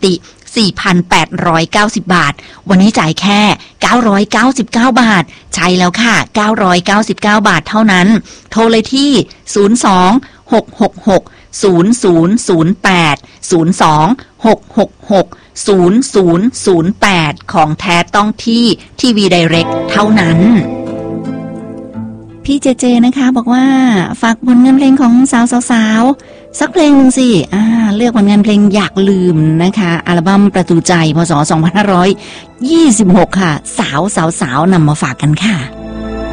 ติ 4,890 บาทวันนี้จ่ายแค่999 บาทใช่แล้วค่ะ999 บาทเท่านั้นโทรเลยที่02-666-0008 02-666-0008ของแท้ต้องที่ทีวีไดเรกเท่านั้นพี่เจนะคะบอกว่าฝากผลงานเพลงของสาวสักเพลงหนึ่งสิเลือกผลงานเพลงอยากลืมนะคะอัลบั้มประตูใจพศ 2526 ค่ะสาวนำมาฝากกันค่ะ